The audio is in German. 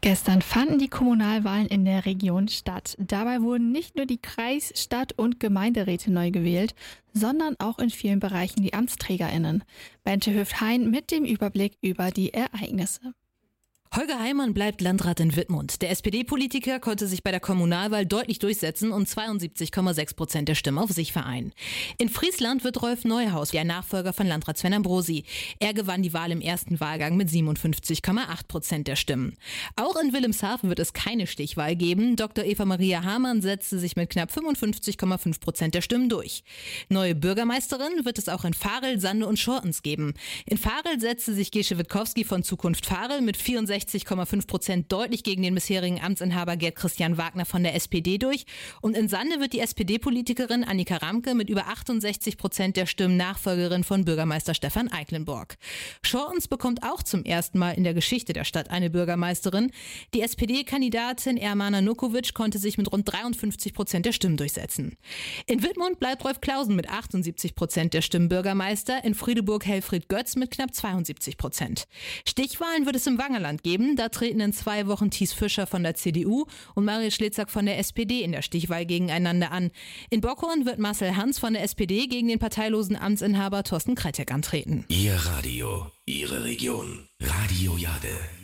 Gestern fanden die Kommunalwahlen in der Region statt. Dabei wurden nicht nur die Kreis-, Stadt- und Gemeinderäte neu gewählt, sondern auch in vielen Bereichen die AmtsträgerInnen. Bente Hüft-Hein mit dem Überblick über die Ereignisse. Holger Heimann bleibt Landrat in Wittmund. Der SPD-Politiker konnte sich bei der Kommunalwahl deutlich durchsetzen und 72,6% der Stimmen auf sich vereinen. In Friesland wird Rolf Neuhaus der Nachfolger von Landrat Sven Ambrosi. Er gewann die Wahl im ersten Wahlgang mit 57,8% der Stimmen. Auch in Wilhelmshaven wird es keine Stichwahl geben. Dr. Eva Maria Hamann setzte sich mit knapp 55,5% der Stimmen durch. Neue Bürgermeisterin wird es auch in Varel, Sande und Schortens geben. In Varel setzte sich Gesche Witkowski von Zukunft Varel mit 64,5% deutlich gegen den bisherigen Amtsinhaber Gerd Christian Wagner von der SPD durch. Und in Sande wird die SPD-Politikerin Annika Ramke mit über 68% der Stimmen Nachfolgerin von Bürgermeister Stefan Eiklenborg. Schortens bekommt auch zum ersten Mal in der Geschichte der Stadt eine Bürgermeisterin. Die SPD-Kandidatin Ermana Nukovic konnte sich mit rund 53% der Stimmen durchsetzen. In Wittmund bleibt Rolf Clausen mit 78% der Stimmen Bürgermeister, in Friedeburg Helfried Götz mit knapp 72%. Stichwahlen wird es im Wangerland geben. Da treten in 2 Wochen Thies Fischer von der CDU und Marius Schlitzak von der SPD in der Stichwahl gegeneinander an. In Bockhorn wird Marcel Hans von der SPD gegen den parteilosen Amtsinhaber Thorsten Kretek antreten. Ihr Radio, Ihre Region. Radio Jade.